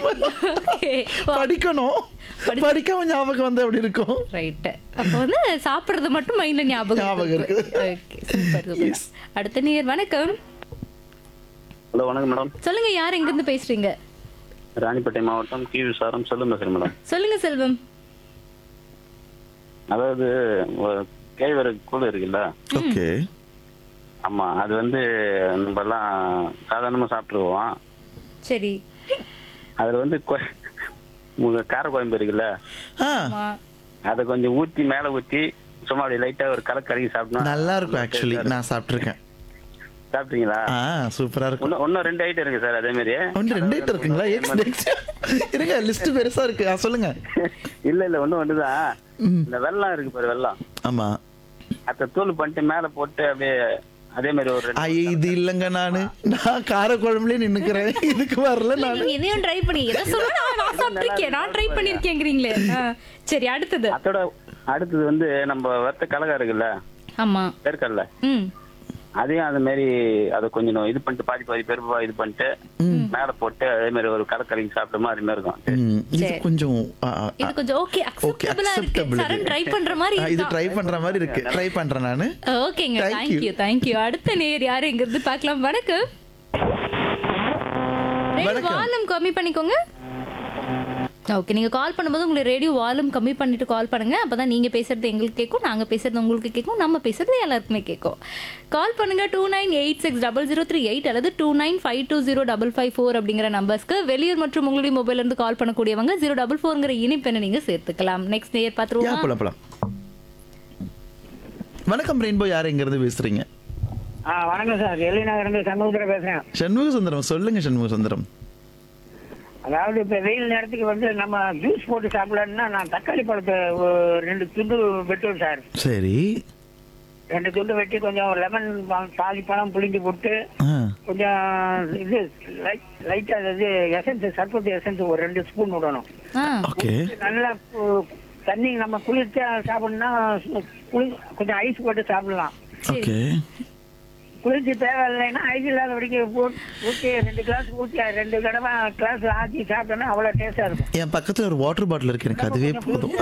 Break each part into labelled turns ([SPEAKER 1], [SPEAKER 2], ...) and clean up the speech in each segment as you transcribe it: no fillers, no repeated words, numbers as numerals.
[SPEAKER 1] Okay.
[SPEAKER 2] படிக்கணும். படிக்காம ஞாபகம் வந்து அப்படி இருக்கும்.
[SPEAKER 1] ரைட். அப்போ வந்து சாப்பிடுறது மட்டும் மைண்ட்ல ஞாபகம்
[SPEAKER 2] இருக்கு.
[SPEAKER 1] Okay, super super. அடுத்த நேயர் வணக்கம்.
[SPEAKER 3] ஹலோ வணக்கம் மேடம்.
[SPEAKER 1] சொல்லுங்க, யார் எங்க இருந்து பேசுறீங்க?
[SPEAKER 3] ராணிப்பேட்டை மாவட்டம் கி விசாரம் செல்லும் பேசுறேன் மேடம்.
[SPEAKER 1] சொல்லுங்க செல்வம்.
[SPEAKER 3] அதாவது கேழ்வரகு கூழ் இருக்குல்ல,
[SPEAKER 2] ஓகே.
[SPEAKER 3] ஆமா, அது வந்து நம்ம எல்லாம் சாதாரணமா சாப்பிட்டுருவோம்.
[SPEAKER 1] சரி.
[SPEAKER 3] அதுல வந்து கார குழம்பு இருக்குல்ல,
[SPEAKER 2] ஆ,
[SPEAKER 1] ஆமா.
[SPEAKER 3] அதை கொஞ்சம் ஊத்தி மேல ஊத்தி சும்மா அப்படி லைட்டா ஒரு கலக்கி சாப்பிடணும்.
[SPEAKER 2] நல்லா இருக்கும். ஆக்சுவலி நான் சாப்பிட்டுருக்கேன்.
[SPEAKER 3] சாப்பிட்டீங்களா?
[SPEAKER 2] சூப்பரா இருக்கும்.
[SPEAKER 3] இன்னும் 2 ஐட்டம் இருக்கு சார் அதே மாதிரி.
[SPEAKER 2] ஒன்று 2 ஐட்டம் இருக்குங்களா? இருங்க, லிஸ்ட் பெருசா இருக்கு. சொல்லுங்க.
[SPEAKER 3] இல்ல ஒண்ணுதான். இந்த வெல்லம் இருக்கு பாரு, வெல்லம்.
[SPEAKER 2] ஆமா.
[SPEAKER 3] அத தூள் பண்ணிட்டு மேல போட்டு அப்படியே அதே மாதிரி ஒரு
[SPEAKER 2] இது இல்லங்க, நான் கார குழம்புலயே நின்னுக்கிறேன். இதுக்கு வரல. நான்
[SPEAKER 1] நீங்க இதையும் ட்ரை பண்ணி எதை சொல்லுங்க, நான் சாப்பிட்டிருக்கேன், நான் ட்ரை பண்ணிருக்கேங்கிறீங்களே. சரி, அடுத்தது.
[SPEAKER 3] அதோட அடுத்தது வந்து நம்ம வறுத்த கலகா இருக்குல்ல,
[SPEAKER 1] ஆமா.
[SPEAKER 3] வேர்க்கடல, அதையும் அது மாதிரி அதை கொஞ்சம் இது பண்ணிட்டு பாதி பெருப்பா இது பண்ணிட்டு மேல போட்டு அதே மாதிரி ஒரு கலக்கி சாப்பிட்டோமா அது மாதிரி இருக்கும்.
[SPEAKER 2] இது கொஞ்சம்
[SPEAKER 1] இது கொஞ்சம் ஓகே, அக்செப்டபிளா இருக்கு. சரண் ட்ரை பண்ற மாதிரி
[SPEAKER 2] இது
[SPEAKER 1] இருக்கு.
[SPEAKER 2] ட்ரை பண்ற மாதிரி இருக்கு. ட்ரை பண்றேன் நானு.
[SPEAKER 1] ஓகேங்க, தேங்க் யூ. அடுத்த நேயர் யாரு எங்க இருந்து பார்க்கலாம். வணக்கம். ரேடியோ வால்யூம் கம்மி பண்ணிக்கோங்க. ஓகே, நீங்க கால் பண்ணும்போது உங்களுக்கு ரேடியோ வால்யூம் கம்மி பண்ணிட்டு கால் பண்ணுங்க. அப்பதான் நீங்க பேசுறது எங்களுக்கு கேட்கும், நாங்க பேசுறது உங்களுக்கு கேட்கும், நம்ம பேசுறது எல்லாருக்குமே கேட்கும். கால் பண்ணுங்க 29860038 அல்லது 29520554 அப்படிங்கிற நம்பர்ஸ்க்கு. வெளியூர் மற்றும் உங்களுடைய மொபைல்ல இருந்து கால் பண்ணக்கூடியவங்க 044ங்கிற இணைப்பெண்ணை நீங்க சேர்த்துக்கலாம். நெக்ஸ்ட் நேயர் பாத்துருவோம்.
[SPEAKER 2] போலாம். வணக்கம் ரெயின்போ, யார் எங்க இருந்து பேசுறீங்க?
[SPEAKER 4] வணக்கம் சார், எல்லிநகர் இருந்து சண்முகத்துல பேசுறேன்.
[SPEAKER 2] சண்முக சுந்தரம், சொல்லுங்க சண்முக சுந்தரம்.
[SPEAKER 4] அதாவது இப்ப வெயில் நேரத்துக்கு வந்து நம்ம ஜூஸ் போட்டு சாப்பிடலாம்னா நான் தக்காளி பழத்தை 2 துண்டு வெட்டுவேன் சார்.
[SPEAKER 2] சரி.
[SPEAKER 4] 2 துண்டு வெட்டி கொஞ்சம் லெமன் பாதி பழம் புளிஞ்சு போட்டு கொஞ்சம் இது லைட்டா இது எசன்ஸ், சர்பத்து எசன்ஸ் ஒரு 2 ஸ்பூன் விடணும்.
[SPEAKER 2] ஓகே.
[SPEAKER 4] நல்லா தண்ணி நம்ம குளிர்ச்சா சாப்பிடணும்னா கொஞ்சம் ஐஸ் போட்டு சாப்பிடலாம்.
[SPEAKER 2] ஓகே.
[SPEAKER 4] குளிர்ச்சி தேவையில்லைன்னா ஐஸ் இல்லாத வரைக்கும் ஊற்றி 2 கிளாஸ் ஊற்றி 2 தடவை கிளாஸ் ஆற்றி சாப்பிட்டோன்னா அவ்வளோ டேஸ்டாக இருக்கும்.
[SPEAKER 2] என் பக்கத்துல ஒரு வாட்டர் பாட்டில் இருக்கு, எனக்கு அதுவே போதும்.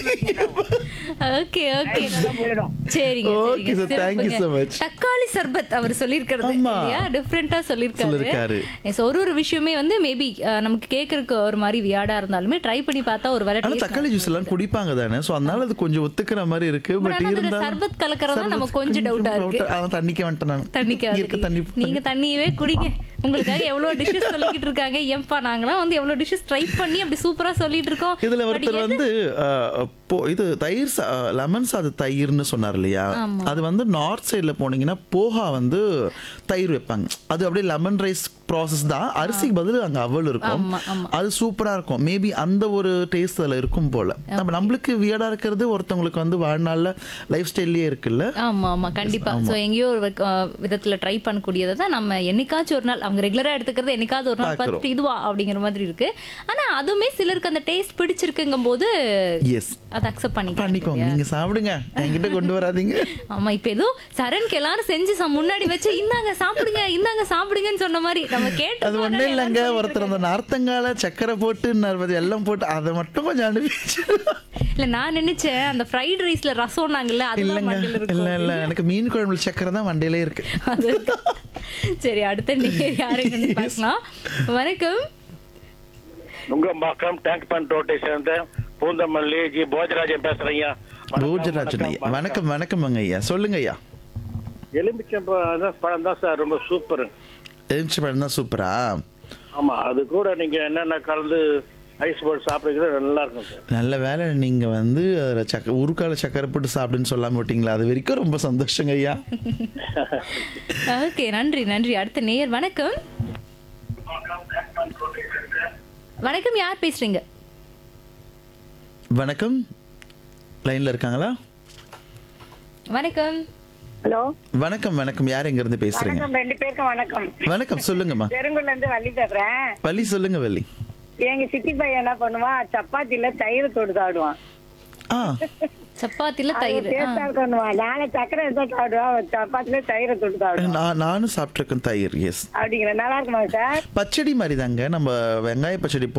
[SPEAKER 1] ஓகே ஓகே,
[SPEAKER 4] போயிடும்.
[SPEAKER 1] சரிங்க.
[SPEAKER 2] Okay sir, thank you so much.
[SPEAKER 1] தக்காளி சர்பத் அவர் சொல்லிருக்கிறது இல்லையா, டிஃபரெண்டா சொல்லிருக்காரு. ஒரு விஷயமே வந்து மேபி நமக்கு கேக்குறதுக்கு ஒரு மாதிரி வியாடா இருந்தாலுமே ட்ரை பண்ணி பார்த்தா ஒரு வேளை
[SPEAKER 2] ஆனா தக்காளி ஜூஸ் எல்லாம் குடிப்பாங்க தானே, சோ அதனால அது கொஞ்சம் ஒத்துக்கிற மாதிரி இருக்கு. பட் இருந்தாலும்
[SPEAKER 1] சர்பத் கலக்கறதா நமக்கு கொஞ்சம் டவுட்டா இருக்கு.
[SPEAKER 2] அத தண்ணிக்கு வந்துட்டேன் நான்.
[SPEAKER 1] நீங்க தண்ணியவே குடிங்க. உங்களுக்காக எவ்வளவு டிஷ்ஷஸ் சொல்லிட்டு இருக்காங்க. ஏன்பா நாங்களாம் வந்து எவ்வளவு டிஷ்ஷஸ் ட்ரை பண்ணி அப்படி சூப்பரா சொல்லிட்டு இருக்கோம்.
[SPEAKER 2] இதுல ஒருத்தர் வந்து இது தயிர் லெமன் சாத தயிர்னு சொன்னார் இல்லையா, அது வந்து நார்த் சைட்ல போனீங்கன்னா போஹா வந்து தயிர் வைப்பாங்க. அது அப்படியே லெமன் ரைஸ் ப்ராசஸ் தான், அரிசிக்கு பதில் அங்க அவல் இருக்கும். அது சூப்பரா இருக்கும். மேபி அந்த ஒரு டேஸ்ட் அதுல இருக்கும் போல. நம்மளுக்கு வியர்டா இருக்கிறது ஒருத்தவங்களுக்கு வந்து வாழ்நாள்ல லைஃப் ஸ்டைல்லயே இருக்குல்ல.
[SPEAKER 1] ஆமா ஆமா, கண்டிப்பா. சோ எங்கேயோ ஒரு விதத்துல ட்ரை பண்ணக்கூடியதை தான் நம்ம என்னைக்காச்சும் ஒரு நாள், அவங்க ரெகுலரா எடுத்துக்கிறது என்னைக்காவது ஒரு நாள் பார்த்துட்டு இதுவா அப்படிங்கிற மாதிரி இருக்கு. ஆனா அதுவுமே சிலருக்கு அந்த டேஸ்ட் பிடிச்சிருக்குங்கும் போது அதை அக்செப்ட் பண்ணிக்கோங்க.
[SPEAKER 2] நீங்க சாப்பிடுங்க, என்கிட்ட கொண்டு வராதீங்க.
[SPEAKER 1] ஆமா, இப்ப ஏதோ சரண்க்கு எல்லாரும் செஞ்சு முன்னாடி வச்சு இந்தாங்க சாப்பிடுங்கன்னு சொன்ன மாதிரி நம்ம கேட்டு.
[SPEAKER 2] அது ஒண்ணு இல்லங்க, ஒருத்தர் அந்த நார்த்தங்கால சக்கரை போட்டு எல்லாம் போட்டு அதை மட்டும் கொஞ்சம் அனுப்பிச்சு.
[SPEAKER 1] இல்ல நான் நினைச்சேன் அந்த ஃப்ரைட் ரைஸ்ல ரசம் நாங்கல்ல,
[SPEAKER 2] இல்லங்க இல்ல எனக்கு மீன் குழம்புல சக்கரை தான் மண்டையிலே இருக்கு.
[SPEAKER 1] சரி, அடுத்த நேயர் யாருன்னு பார்க்கலாம். வணக்கம்.
[SPEAKER 5] நுங்கம்பாக்கம் டேங்க் பண்ட் ரோட்டை சேர்ந்த பூந்தமல்லி ஜி போஜராஜன் பேசுறீங்க.
[SPEAKER 2] போஜராஜன் ஐயா, வணக்கம். வணக்கம் ஐயா, சொல்லுங்க ஐயா.
[SPEAKER 5] எலுமிச்சம்பழம் தான் சார் ரொம்ப சூப்பர்.
[SPEAKER 2] எலுமிச்சம்பழம் தான் சூப்பரா?
[SPEAKER 5] ஆமா, அது கூட நீங்க என்னென்ன கலந்து ஐஸ் போட்டு சாப்பிடுறது நல்லா இருக்கும் சார்.
[SPEAKER 2] நல்ல வேலை நீங்க வந்து உருக்கால சக்கரை போட்டு சாப்பிடுன்னு சொல்லாம விட்டீங்களா, அது வரைக்கும் ரொம்ப சந்தோஷங்க ஐயா.
[SPEAKER 1] ஓகே, நன்றி. அடுத்த நேயர் வணக்கம். வணக்கம், யார் பேசுறீங்க?
[SPEAKER 2] வணக்கம், லைன்ல இருக்காங்களா?
[SPEAKER 1] வணக்கம்.
[SPEAKER 4] ஹலோ,
[SPEAKER 2] வணக்கம். யார் எங்க இருந்து பேசுறீங்க?
[SPEAKER 4] 2 பேருக்கும் வணக்கம்.
[SPEAKER 2] வணக்கம், சொல்லுங்கம்மா.
[SPEAKER 4] பெருங்குள்ள இருந்து வள்ளி பேசுறேன்.
[SPEAKER 2] வள்ளி, சொல்லுங்க வள்ளி.
[SPEAKER 4] எங்க சித்தி பையன் என்ன பண்ணுவான், சப்பாத்தில தயிர் தொட்டு சாப்பிடுவான்.
[SPEAKER 1] சப்பாத்தில தயிர்
[SPEAKER 4] நானே சக்கரை எடுத்து சாப்பிடுவான், சப்பாத்தில தயிரை தொட்டு சாப்பிடுவான்.
[SPEAKER 2] நானும் சாப்பிட்டுருக்கேன் தயிர். எஸ்.
[SPEAKER 4] அப்படிங்கிற நல்லா இருக்குமா சார்?
[SPEAKER 2] பச்சடி மாதிரி தாங்க, நம்ம வெங்காய பச்சடி